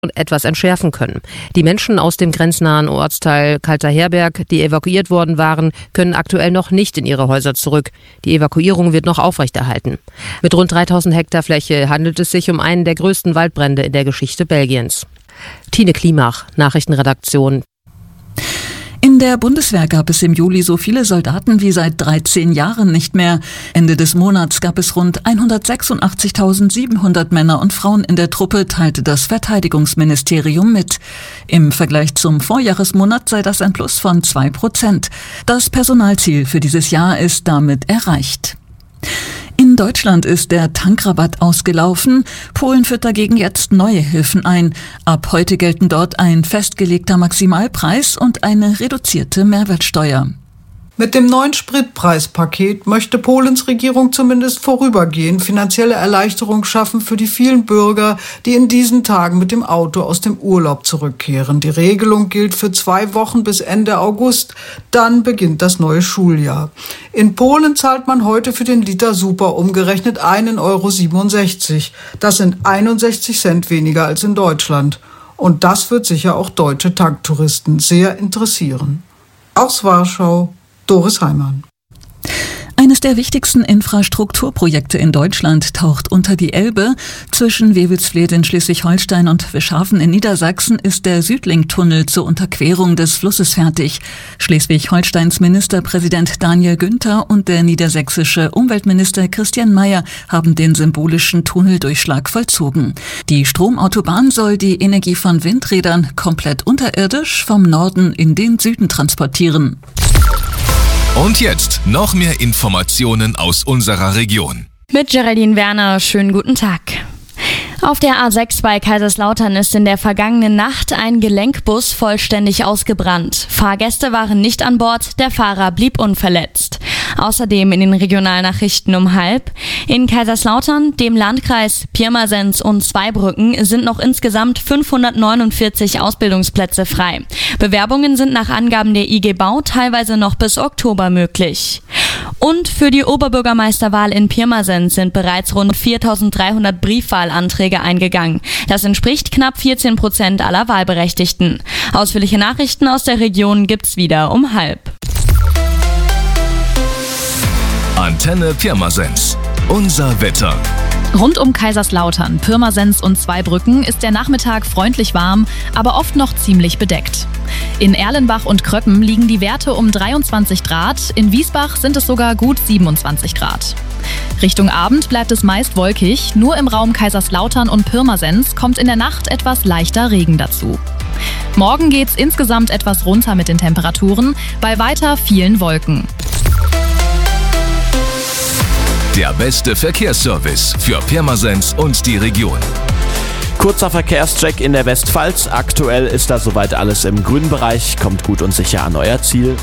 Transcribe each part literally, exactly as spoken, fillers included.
und etwas entschärfen können. Die Menschen aus dem grenznahen Ortsteil Kalter Herberg, die evakuiert worden waren, können aktuell noch nicht in ihre Häuser zurück. Die Evakuierung wird noch aufrechterhalten. Mit rund dreitausend Hektar Fläche handelt es sich um einen der größten Waldbrände in der Geschichte Belgiens. Tine Klimach, Nachrichtenredaktion. In der Bundeswehr gab es im Juli so viele Soldaten wie seit dreizehn Jahren nicht mehr. Ende des Monats gab es rund hundertsechsundachtzigtausendsiebenhundert Männer und Frauen in der Truppe, teilte das Verteidigungsministerium mit. Im Vergleich zum Vorjahresmonat sei das ein Plus von zwei Prozent. Das Personalziel für dieses Jahr ist damit erreicht. In Deutschland ist der Tankrabatt ausgelaufen. Polen führt dagegen jetzt neue Hilfen ein. Ab heute gelten dort ein festgelegter Maximalpreis und eine reduzierte Mehrwertsteuer. Mit dem neuen Spritpreispaket möchte Polens Regierung zumindest vorübergehend finanzielle Erleichterung schaffen für die vielen Bürger, die in diesen Tagen mit dem Auto aus dem Urlaub zurückkehren. Die Regelung gilt für zwei Wochen bis Ende August. Dann beginnt das neue Schuljahr. In Polen zahlt man heute für den Liter Super umgerechnet einen Euro siebenundsechzig. Das sind einundsechzig Cent weniger als in Deutschland. Und das wird sicher auch deutsche Tanktouristen sehr interessieren. Aus Warschau, Doris Heimann. Eines der wichtigsten Infrastrukturprojekte in Deutschland taucht unter die Elbe. Zwischen Wewelsfleth in Schleswig-Holstein und Wischhafen in Niedersachsen ist der Südlink-Tunnel zur Unterquerung des Flusses fertig. Schleswig-Holsteins Ministerpräsident Daniel Günther und der niedersächsische Umweltminister Christian Mayer haben den symbolischen Tunneldurchschlag vollzogen. Die Stromautobahn soll die Energie von Windrädern komplett unterirdisch vom Norden in den Süden transportieren. Und jetzt noch mehr Informationen aus unserer Region. Mit Geraldine Werner, schönen guten Tag. Auf der A sechs bei Kaiserslautern ist in der vergangenen Nacht ein Gelenkbus vollständig ausgebrannt. Fahrgäste waren nicht an Bord, der Fahrer blieb unverletzt. Außerdem in den Regionalnachrichten um halb. In Kaiserslautern, dem Landkreis Pirmasens und Zweibrücken sind noch insgesamt fünfhundertneunundvierzig Ausbildungsplätze frei. Bewerbungen sind nach Angaben der I G Bau teilweise noch bis Oktober möglich. Und für die Oberbürgermeisterwahl in Pirmasens sind bereits rund viertausenddreihundert Briefwahlanträge eingegangen. Das entspricht knapp vierzehn Prozent aller Wahlberechtigten. Ausführliche Nachrichten aus der Region gibt's wieder um halb. Antenne Pirmasens. Unser Wetter. Rund um Kaiserslautern, Pirmasens und Zweibrücken ist der Nachmittag freundlich warm, aber oft noch ziemlich bedeckt. In Erlenbach und Kröppen liegen die Werte um dreiundzwanzig Grad, in Wiesbach sind es sogar gut siebenundzwanzig Grad. Richtung Abend bleibt es meist wolkig, nur im Raum Kaiserslautern und Pirmasens kommt in der Nacht etwas leichter Regen dazu. Morgen geht's insgesamt etwas runter mit den Temperaturen, bei weiter vielen Wolken. Der beste Verkehrsservice für Pirmasens und die Region. Kurzer Verkehrscheck in der Westpfalz. Aktuell ist da soweit alles im grünen Bereich. Kommt gut und sicher an euer Ziel.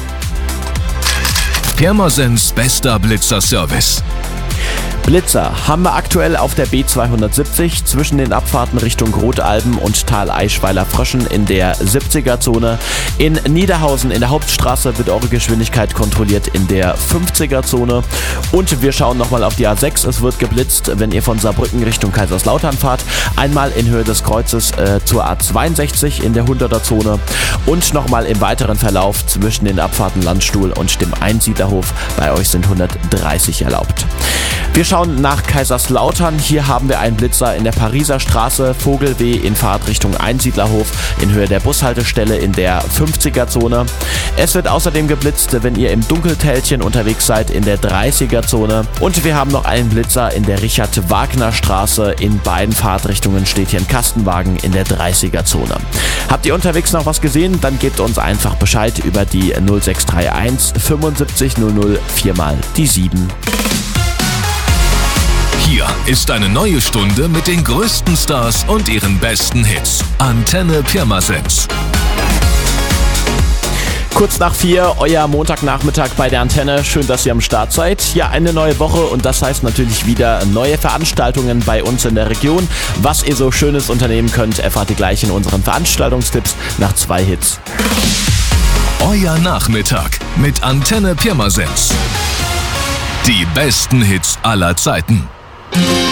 Pirmasens bester Blitzer-Service. Blitzer haben wir aktuell auf der B zweihundertsiebzig zwischen den Abfahrten Richtung Grotalben und Tal Eichweiler-Fröschen in der siebziger-Zone. In Niederhausen in der Hauptstraße wird eure Geschwindigkeit kontrolliert in der fünfziger-Zone. Und wir schauen nochmal auf die A sechs. Es wird geblitzt, wenn ihr von Saarbrücken Richtung Kaiserslautern fahrt. Einmal in Höhe des Kreuzes äh, zur A zweiundsechzig in der hunderter-Zone. Und nochmal im weiteren Verlauf zwischen den Abfahrten Landstuhl und dem Einsiedlerhof. Bei euch sind hundertdreißig erlaubt. Wir schauen nach Kaiserslautern. Hier haben wir einen Blitzer in der Pariser Straße, Vogelweh in Fahrt Richtung Einsiedlerhof in Höhe der Bushaltestelle in der fünfziger-Zone. Es wird außerdem geblitzt, wenn ihr im Dunkeltälchen unterwegs seid in der dreißiger-Zone. Und wir haben noch einen Blitzer in der Richard-Wagner-Straße. In beiden Fahrtrichtungen steht hier ein Kastenwagen in der dreißiger-Zone. Habt ihr unterwegs noch was gesehen? Dann gebt uns einfach Bescheid über die null sechs drei eins fünfundsiebzig null null viermal die sieben. Hier ist eine neue Stunde mit den größten Stars und ihren besten Hits. Antenne Pirmasens. Kurz nach vier, euer Montagnachmittag bei der Antenne. Schön, dass ihr am Start seid. Ja, eine neue Woche und das heißt natürlich wieder neue Veranstaltungen bei uns in der Region. Was ihr so Schönes unternehmen könnt, erfahrt ihr gleich in unseren Veranstaltungstipps nach zwei Hits. Euer Nachmittag mit Antenne Pirmasens. Die besten Hits aller Zeiten.